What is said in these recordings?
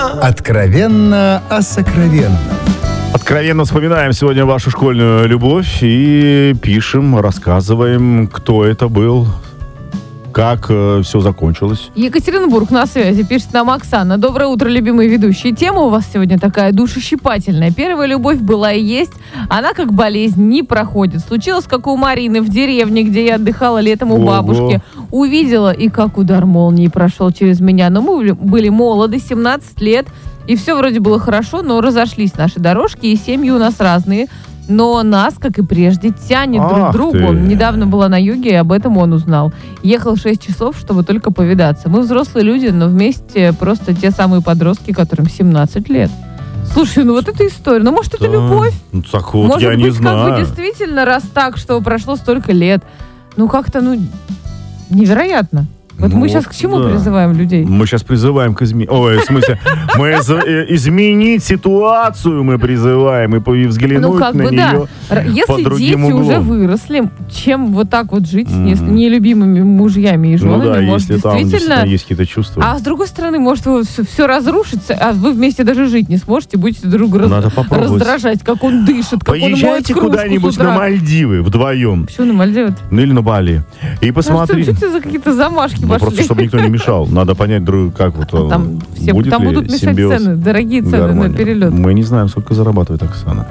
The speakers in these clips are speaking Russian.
Откровенно о сокровенном. Откровенно вспоминаем сегодня вашу школьную любовь и пишем, рассказываем, кто это был, как все закончилось. Екатеринбург на связи, пишет нам Оксана. Доброе утро, любимые ведущие. Тема у вас сегодня такая душещипательная. Первая любовь была и есть. Она как болезнь не проходит. Случилось, как у Марины в деревне, где я отдыхала летом у бабушки. Увидела, и как удар молнии прошел через меня. Но мы были молоды, 17 лет, и все вроде было хорошо, но разошлись наши дорожки, и семьи у нас разные. Но нас, как и прежде, тянет друг к другу. Недавно была на юге, и об этом он узнал. Ехал 6 часов, чтобы только повидаться. Мы взрослые люди, но вместе просто те самые подростки, которым 17 лет. Слушай, ну вот эта история. Ну, может, это любовь? Ну, так вот, может я быть, не знаю. как бы действительно, раз так, что прошло столько лет. Ну, как-то, невероятно. Вот мы сейчас к чему призываем людей? Мы сейчас призываем к изменить ситуацию мы призываем и взглянуть на нее Если под другим дети углом. уже выросли, чем вот так вот жить с нелюбимыми мужьями и женами? Ну да, может, если там действительно есть какие-то чувства. А с другой стороны, может, все разрушится, а вы вместе даже жить не сможете, будете друг друга раздражать, как он дышит, как он моет Поезжайте кружку куда-нибудь с утра. на Мальдивы вдвоем. Почему на Мальдивы? Ну или на Бали. И посмотри. Что это за какие-то замашки пошли? Просто, чтобы никто не мешал. Надо понять, как вот там будет ли будут мешать симбиоз, цены, дорогие цены гармония. на перелет. Мы не знаем, сколько зарабатывает Оксана.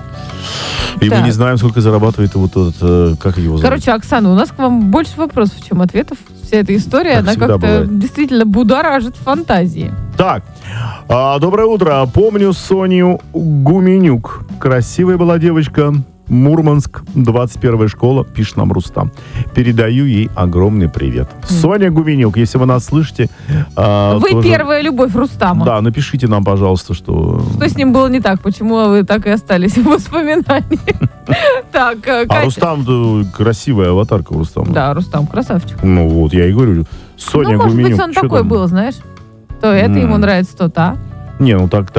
И мы не знаем, сколько зарабатывает вот этот, как его зовут. Короче, Оксана, у нас к вам больше вопросов, чем ответов. Вся эта история, Как она всегда как-то бывает. действительно будоражит фантазии. Так, доброе утро. Помню Соню Гуменюк. Красивая была девочка. Мурманск, 21-я школа, пишет нам Рустам. Передаю ей огромный привет. Соня Гуменюк, если вы нас слышите... Вы тоже... первая любовь Рустама. Да, напишите нам, пожалуйста, что... Что с ним было не так? Почему вы так и остались в воспоминаниях? Так, Катя. А Рустам, красивая аватарка у Рустама. Да, Рустам, красавчик. Ну вот, я и говорю. Соня может Гуменюк. быть, он такой был, знаешь? То это ему нравится, то та. Не,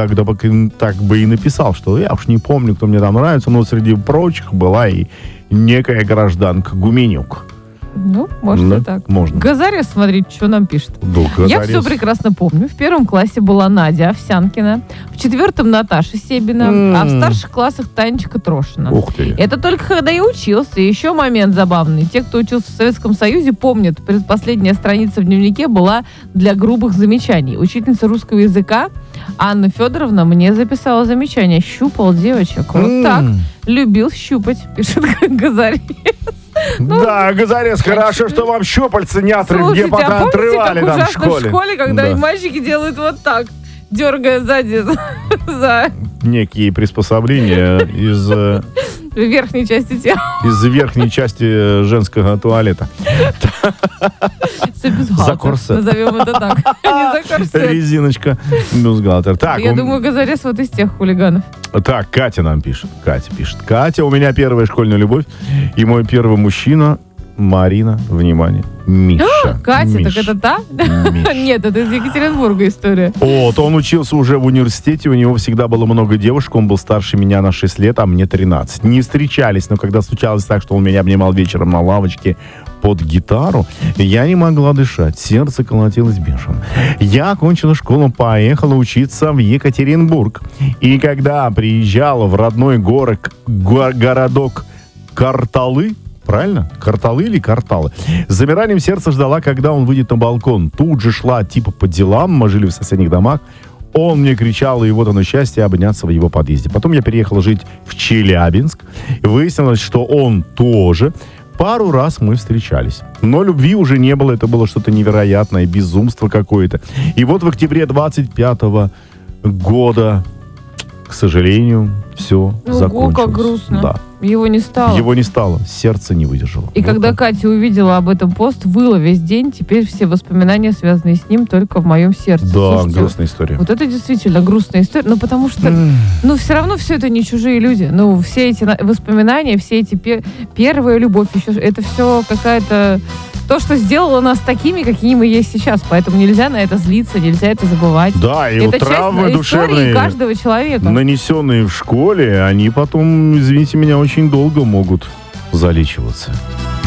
так бы и написал, что я уж не помню, кто мне там нравится, но среди прочих была и некая гражданка Гуменюк. Ну, может и так. Можно. Газарес, смотрите, что нам пишет. Да, Я все прекрасно помню. В 1 классе была Надя Овсянкина, в 4 Наташа Себина, а в старших классах Танечка Трошина. Ух ты. Это только когда я учился. И еще момент забавный. Те, кто учился в Советском Союзе, помнят, предпоследняя страница в дневнике была для грубых замечаний. Учительница русского языка Анна Федоровна мне записала замечание. Щупал девочек. Вот так. Любил щупать, пишет Газарес. Да, Газарес, хорошо, что вам щупальца не Слушайте, где а помните, отрывали как там в ужасно в школе, когда Да. мальчики делают вот так, дергая сзади за Некие приспособления из верхней части тела. верхней части женского туалета. Все бюстгальтер. За корсет. Назовем это так. Не за корсет. Резиночка, бюстгальтер. Так, Я думаю, Газарес вот из тех хулиганов. Так, Катя нам пишет. Катя, у меня первая школьная любовь. И мой первый мужчина Марина, внимание, Миша. Катя, Миша. так это та? Миша. Нет, это из Екатеринбурга история. Вот, он учился уже в университете, у него всегда было много девушек, он был старше меня на 6 лет, а мне 13. Не встречались, но когда случалось так, что он меня обнимал вечером на лавочке под гитару, я не могла дышать, сердце колотилось бешено. Я окончила школу, поехала учиться в Екатеринбург. И когда приезжала в родной городок Карталы, правильно? Карталы или Карталы? С замиранием сердца ждала, когда он выйдет на балкон. Тут же шла типа по делам, мы жили в соседних домах. Он мне кричал, и вот оно счастье обняться в его подъезде. Потом я переехала жить в Челябинск. Выяснилось, что он тоже. Пару раз мы встречались. Но любви уже не было. Это было что-то невероятное, безумство какое-то. И вот в октябре 25-го года, к сожалению, все закончилось. Как грустно. Да. Его не стало. Его не стало. Сердце не выдержало. И когда Катя увидела об этом пост, выла весь день. Теперь все воспоминания, связанные с ним, только в моем сердце. Да, Слушайте, грустная история. Вот это действительно грустная история. Ну, потому что, все равно все это не чужие люди. Ну, все эти воспоминания, все эти первая любовь, еще это все какая-то... То, что сделало нас такими, какими мы есть сейчас. Поэтому нельзя на это злиться, нельзя это забывать. Да, и это вот травмы часть душевные, истории каждого человека. нанесенные в школе, они потом, извините меня, очень долго могут залечиваться.